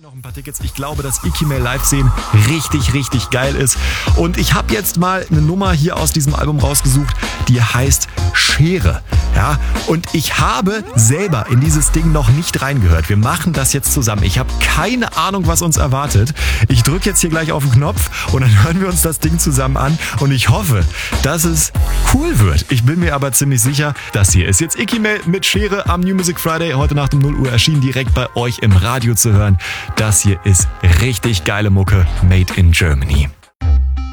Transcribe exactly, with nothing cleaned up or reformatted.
noch ein paar Tickets. Ich glaube, dass Ikimel live sehen richtig, richtig geil ist. Und ich habe jetzt mal eine Nummer hier aus diesem Album rausgesucht, die heißt Schere. Ja, und ich habe selber in dieses Ding noch nicht reingehört. Wir machen das jetzt zusammen. Ich habe keine Ahnung, was uns erwartet. Ich drücke jetzt hier gleich auf den Knopf und dann hören wir uns das Ding zusammen an. Und ich hoffe, dass es cool wird. Ich bin mir aber ziemlich sicher, das hier ist jetzt Ikimel mit Schere am New Music Friday. Heute Nacht um null Uhr erschienen, direkt bei euch im Radio zu hören. Das hier ist richtig geile Mucke, made in Germany.